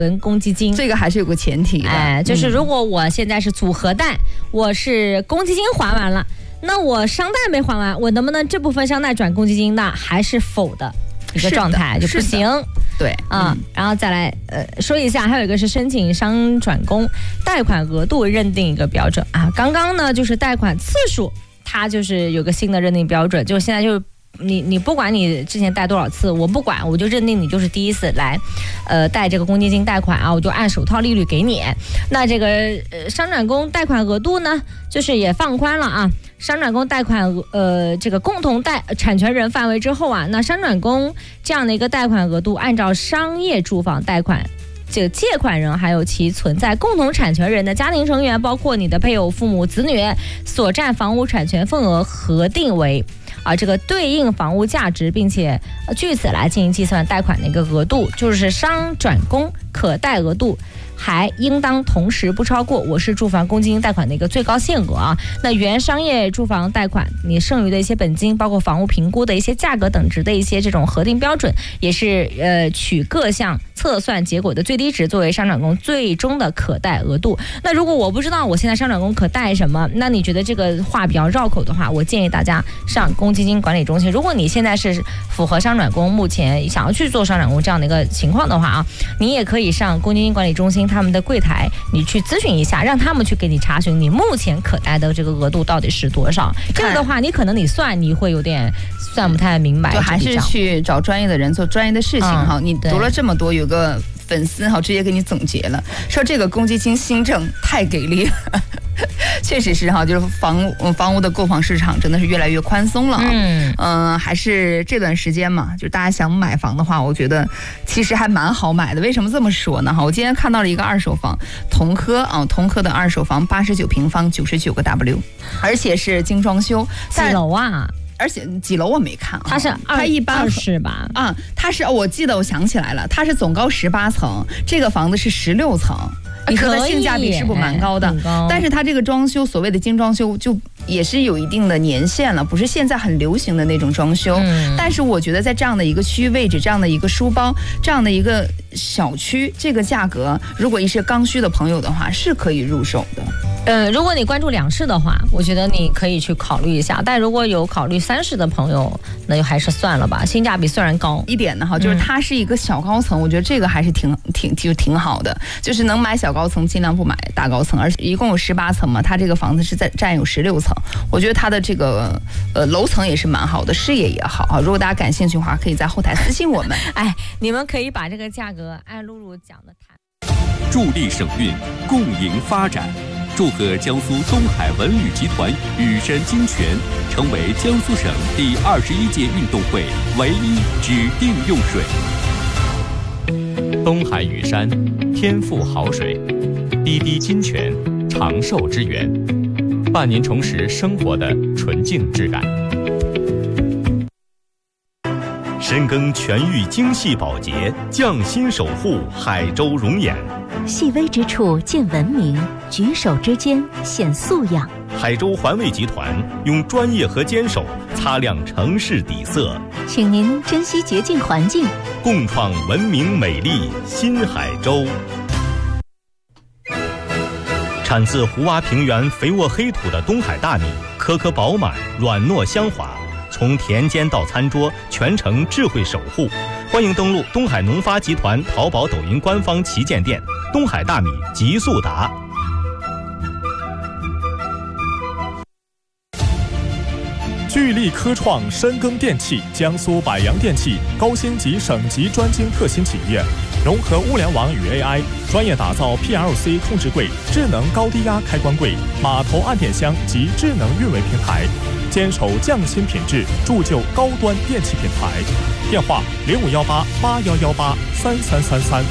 公积金， 这个还是有个前提的， 就是如果我现在是组合贷，我是公积金还完了，那我商贷没还完，我能不能这部分商贷转公积金呢？还是否的一个状态就不行。 对然后再来说一下，还有一个是申请商转公贷款额度认定一个标准啊。刚刚呢就是贷款次数，它就是有个新的认定标准，就现在就是你不管你之前贷多少次，我不管，我就认定你就是第一次来贷这个公积金贷款啊，我就按首套利率给你。那这个商转公贷款额度呢，就是也放宽了啊。商转公贷款这个共同贷产权人范围之后啊，那商转公这样的一个贷款额度，按照商业住房贷款这个借款人还有其存在共同产权人的家庭成员，包括你的配偶、父母、子女所占房屋产权份额核定为这个对应房屋价值，并且据此来进行计算贷款的一个额度，就是商转公可贷额度还应当同时不超过我市住房公积金贷款的一个最高限额啊。那原商业住房贷款你剩余的一些本金，包括房屋评估的一些价格等值的一些这种核定标准，也是取各项测算结果的最低值作为商转公最终的可贷额度。那如果我不知道我现在商转公可贷什么，那你觉得这个话比较绕口的话，我建议大家上公积金管理中心。如果你现在是符合商转公目前想要去做商转公这样的一个情况的话啊，你也可以上公积金管理中心他们的柜台，你去咨询一下，让他们去给你查询你目前可贷的这个额度到底是多少。这个的话，你可能你会有点算不太明白， 就还是去找专业的人做专业的事情哈。你读了这么多，有个粉丝直接给你总结了，说这个公积金新政太给力了。确实是就是房屋的购房市场真的是越来越宽松了。还是这段时间嘛，就是大家想买房的话，我觉得其实还蛮好买的。为什么这么说呢？我今天看到了一个二手房，同科的二手房89平方，99个 W， 而且是精装修。 几楼啊？ 而且几楼我没看它是它一般 20吧？ 它是我记得我想起来了，它是总高18层，这个房子是16层。你说的性价比是不蛮高的？但是它这个装修，所谓的精装修，就也是有一定的年限了，不是现在很流行的那种装修。但是我觉得在这样的一个区域位置，这样的一个书包，这样的一个小区，这个价格，如果一些刚需的朋友的话，是可以入手的。 如果你关注2室的话，我觉得你可以去考虑一下。但如果有考虑3室的朋友，那就还是算了吧。性价比虽然高一点的就是它是一个小高层，我觉得这个还是挺好的。就是能买小高层，尽量不买大高层。而且一共有18层嘛，它这个房子是占有16层。我觉得它的这个楼层也是蛮好的，视野也好。如果大家感兴趣的话，可以在后台私信我们。 你们可以把这个价格按露露讲的谈。 助力省运，共赢发展。祝贺江苏东海文旅集团羽山精泉成为江苏省第21届运动会唯一指定用水。 东海羽山，天赋好水，滴滴金泉，长寿之源，伴您重拾生活的纯净质感。 深耕全域精细保洁，匠心守护海州容颜。 细微之处见文明，举手之间显素养。 海州环卫集团用专业和坚守擦亮城市底色， 请您珍惜洁净环境， 共创文明美丽新海州。产自湖洼平原肥沃黑土的东海大米，颗颗饱满，软糯香滑，从田间到餐桌，全程智慧守护。欢迎登录东海农发集团淘宝、抖音官方旗舰店，东海大米极速达。 聚力科创深耕电器，江苏百洋电器高星级省级专精特新企业，融合物联网与 AI， 专业打造 PLC 控制柜、智能高低压开关柜、码头按电箱及智能运维平台，坚守匠心品质，铸就高端电器品牌。电话051881183333。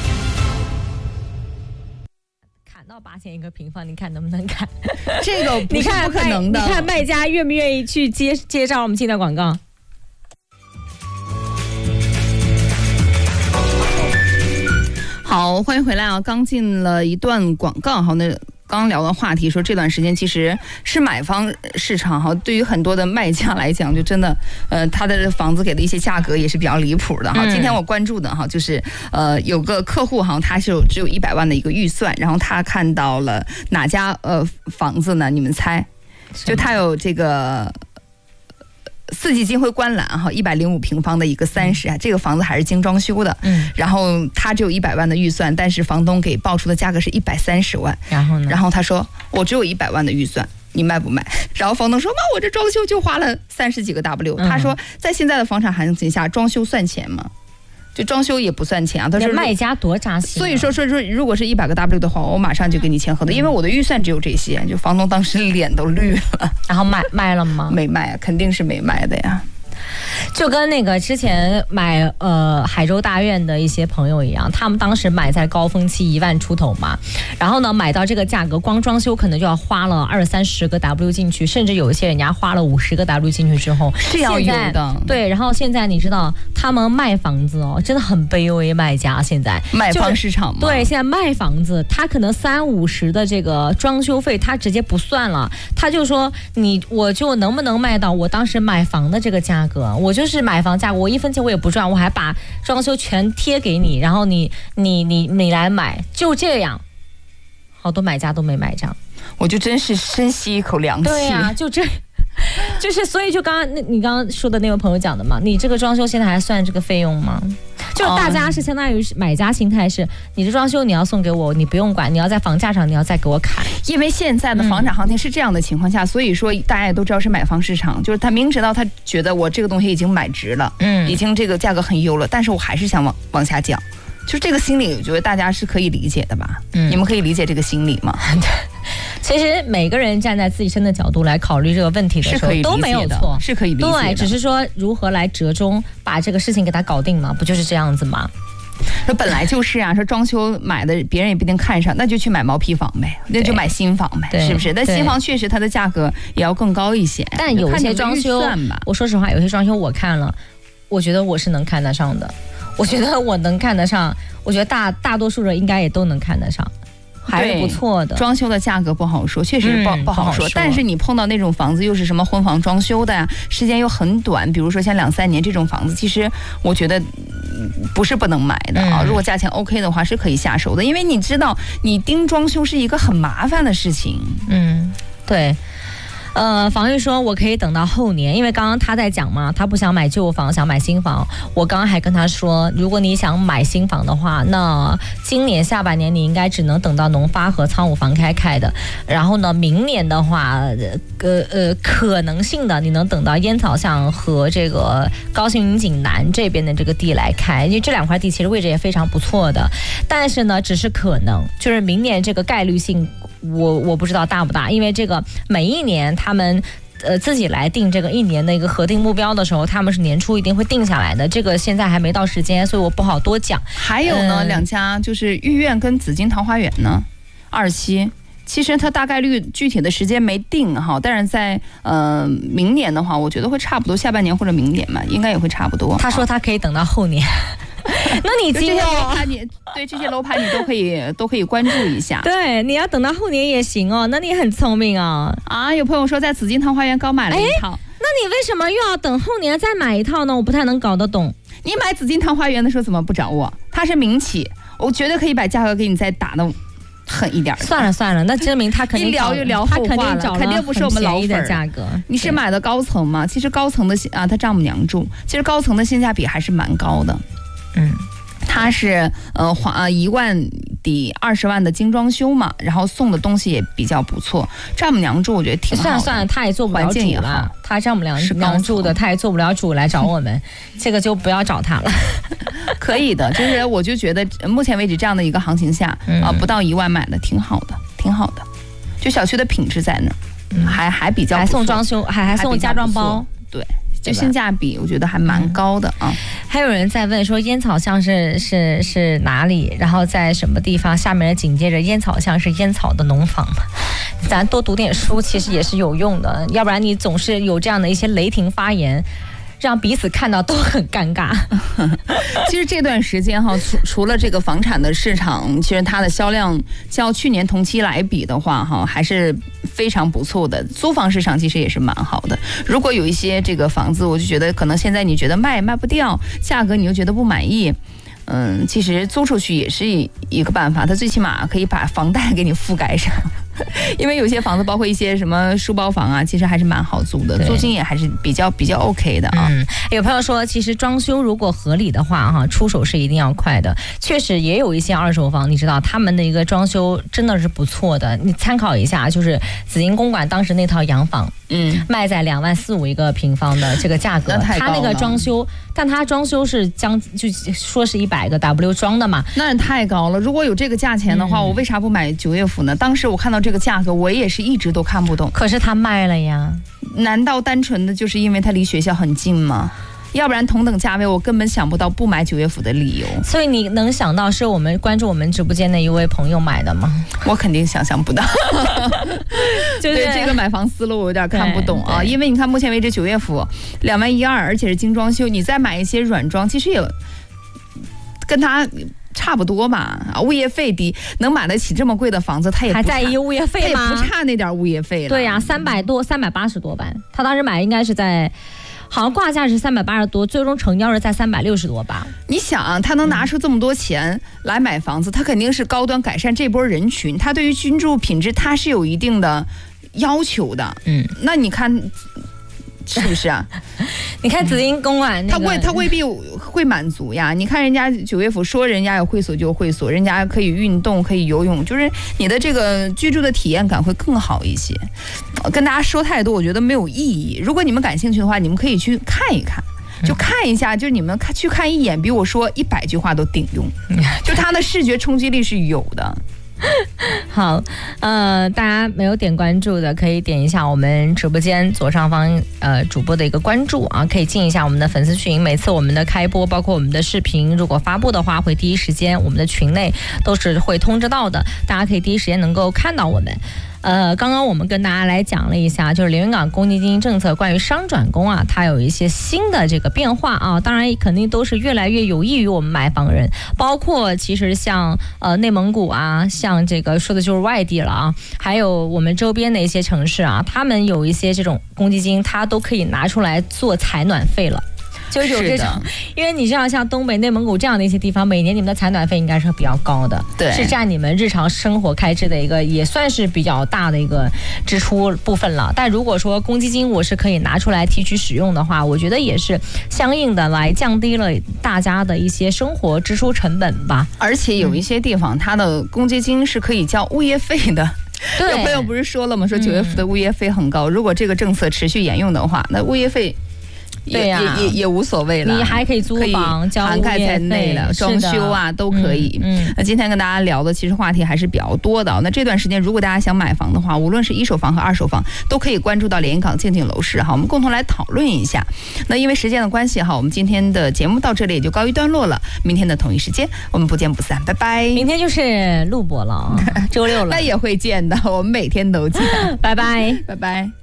砍到8000一个平方，你看能不能砍？ 这个不是不可能的。 你看卖家愿不愿意去接上我们进的广告？ 好，欢迎回来啊！刚进了一段广告，好，那刚聊的话题，说这段时间其实是买方市场哈，对于很多的卖家来讲，就真的他的房子给的一些价格也是比较离谱的哈。今天我关注的哈，就是有个客户哈，他是只有100万的一个预算，然后他看到了哪家房子呢？你们猜？就他有这个四季金辉观澜哈，105平方的一个30啊，这个房子还是精装修的，然后他只有100万的预算，但是房东给报出的价格是130万， 然后呢？ 然后他说我只有100万的预算，你卖不卖？然后房东说妈，我这装修就花了30几个 W，他说在现在的房产行情下，装修算钱吗？就装修也不算钱啊，他说卖家多扎心。 所以说如果是100个 W 的话，我马上就给你签合同，因为我的预算只有这些。就房东当时脸都绿了。 然后卖了吗？ 没卖啊，肯定是没卖的呀。 就跟那个之前买海州大院的一些朋友一样，他们当时买在高峰期1万出头嘛，然后呢买到这个价格，光装修可能就要花了20-30个 W 进去，甚至有一些人家花了50个 W 进去之后是要有的。 对，然后现在你知道他们卖房子哦，真的很卑微，卖家现在买方市场嘛， 对，现在卖房子他可能30-50的这个装修费他直接不算了，他就说我就能不能卖到我当时买房的这个价格，我就是买房价，我1分钱我也不赚，我还把装修全贴给你，然后你来买，就这样，好多买家都没买账， 我就真是深吸一口凉气。 对呀，就是所以就你刚刚说的那位朋友讲的嘛，你这个装修现在还算这个费用吗？就大家是相当于买家心态是，你的装修你要送给我，你不用管，你要在房价上你要再给我砍。 因为现在的房产行情是这样的情况下，所以说大家也都知道是买方市场，就是他明知道他觉得我这个东西已经买值了，已经这个价格很优了，但是我还是想往下降。就这个心理，我觉得大家是可以理解的吧？你们可以理解这个心理吗？ 其实每个人站在自己身的角度来考虑这个问题的时候都没有错， 是可以理解的。 对，只是说如何来折中把这个事情给它搞定嘛，不就是这样子吗？ 说本来就是啊，说装修买的别人也不一定看上，那就去买毛坯房呗，那就买新房呗，是不是？但新房确实它的价格也要更高一些。 但有些装修，我说实话，有些装修我看了，我觉得我是能看得上的。我觉得我能看得上，我觉得大多数人应该也都能看得上，还是不错的。 装修的价格不好说，确实不好说。但是你碰到那种房子又是什么婚房装修的呀，时间又很短，比如说像2-3年这种房子，其实我觉得不是不能买的啊。如果价钱 OK 的话，是可以下手的，因为你知道你盯装修是一个很麻烦的事情。 对。房玉说我可以等到后年，因为刚刚他在讲嘛，他不想买旧房，想买新房。我刚刚还跟他说，如果你想买新房的话，那今年下半年你应该只能等到农发和仓务房开的，然后呢，明年的话，可能性的你能等到烟草巷和这个高新云锦南这边的这个地来开，因为这2块地其实位置也非常不错的，但是呢，只是可能，就是明年这个概率性。我不知道大不大，因为这个每一年他们自己来定这个1年的一个核定目标的时候，他们是年初一定会定下来的，这个现在还没到时间，所以我不好多讲。 还有呢，2家就是御苑跟紫金桃花源呢，2期。其实它大概率具体的时间没定哈，但是在明年的话，我觉得会差不多下半年或者明年嘛，应该也会差不多。 他说他可以等到后年。那你今天对这些楼盘你都可以关注一下。 对，你要等到后年也行哦。那你很聪明哦。 有朋友说在紫金桃花源刚买了一套， 那你为什么又要等后年再买一套呢？我不太能搞得懂。 你买紫金桃花源的时候怎么不找我？它是民企，我绝对可以把价格给你再打的狠一点。 算了，那证明他肯定一聊就聊后话了，肯定不是我们老粉的价格。 你是买的高层吗？其实高层的他丈母娘住，其实高层的性价比还是蛮高的。它是1万抵20万的精装修嘛，然后送的东西也比较不错。丈母娘住我觉得挺好的。 算了，他也做不了主了。他丈母娘住的，他也做不了主来找我们，这个就不要找他了。 可以的，就是我就觉得目前为止这样的一个行情下不到1万买的挺好的，就小区的品质在那儿，还比较不错， 还送装修，还送家装包， 对。就性价比我觉得还蛮高的啊。 还有人在问说烟草巷是哪里，然后在什么地方，下面紧接着烟草巷是烟草的农房嘛。咱多读点书其实也是有用的，要不然你总是有这样的一些雷霆发言， 让彼此看到都很尴尬。 其实这段时间哈，除了这个房产的市场，其实它的销量较去年同期来比的话哈，还是非常不错的。租房市场其实也是蛮好的。如果有一些这个房子，我就觉得可能现在你觉得卖不掉，价格你又觉得不满意。其实租出去也是一个办法，它最起码可以把房贷给你覆盖上。因为有些房子，包括一些什么书包房啊，其实还是蛮好租的，租金也还是比较 OK 的啊。 有朋友说，其实装修如果合理的话，哈，出手是一定要快的。确实也有一些二手房，你知道他们的一个装修真的是不错的，你参考一下，就是紫金公馆当时那套洋房，卖在2万4、5一个平方的这个价格，他那个装修，但他装修是就说是100个 W 装的嘛， 那太高了。如果有这个价钱的话，我为啥不买9月府呢？当时我看到这个价格，我也是一直都看不懂。 可是他卖了呀， 难道单纯的就是因为它离学校很近吗？要不然同等价位，我根本想不到不买9月府的理由。 所以你能想到是我们关注我们直播间的一位朋友买的吗？ 我肯定想象不到。 就是对这个买房思路我有点看不懂啊，因为你看目前为止9月府2万1.2，而且是精装修，你再买一些软装，其实也跟它差不多吧，物业费低，能买得起这么贵的房子，他也不还在意物业费吗？ 他也不差那点物业费了。 对呀，380多万，他当时买应该是在，好像挂价是380多，最终成交是在360多吧。 你想，他能拿出这么多钱来买房子，他肯定是高端改善这波人群，他对于居住品质他是有一定的要求的。那你看。是不是啊？ 你看紫金公馆那个， 他未必会满足呀。你看人家9月府说人家有会所就有会所，人家可以运动可以游泳，就是你的这个居住的体验感会更好一些。跟大家说太多我觉得没有意义，如果你们感兴趣的话，你们可以去看一看，就看一下，就是你们去看一眼，比我说100句话都顶用。就它的视觉冲击力是有的。 好，大家没有点关注的可以点一下我们直播间左上方主播的一个关注啊，可以进一下我们的粉丝群。每次我们的开播，包括我们的视频，如果发布的话，会第一时间我们的群内都是会通知到的，大家可以第一时间能够看到我们。刚刚我们跟大家来讲了一下，就是连云港公积金政策关于商转公啊，它有一些新的这个变化啊，当然肯定都是越来越有益于我们买房人，包括其实像内蒙古啊，像这个说的就是外地了啊，还有我们周边的一些城市啊，他们有一些这种公积金，它都可以拿出来做采暖费了。就是有这种，因为你知道像东北、内蒙古这样的一些地方，每年你们的采暖费应该是比较高的， 对， 是占你们日常生活开支的一个，也算是比较大的一个支出部分了。但如果说公积金我是可以拿出来提取使用的话，我觉得也是相应的来降低了大家的一些生活支出成本吧。 而且有一些地方，它的公积金是可以交物业费的。 对， 有朋友不是说了吗？说9月府的物业费很高，如果这个政策持续沿用的话，那物业费。 对呀， 也无所谓了， 你还可以租房交涵盖在内了，装修啊都可以。那今天跟大家聊的其实话题还是比较多的。那这段时间如果大家想买房的话，无论是一手房和二手房，都可以关注到连云港静静楼市哈，我们共同来讨论一下。那因为时间的关系哈，我们今天的节目到这里也就告一段落了。明天的同一时间我们不见不散，拜拜。 明天就是录播了，周六了， 那也会见的，我们每天都见。 拜拜， 拜拜。